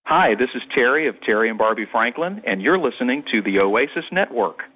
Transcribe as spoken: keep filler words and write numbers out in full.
Hi, this is Terry of Terry and Barbie Franklin, and you're listening to the Oasis Network.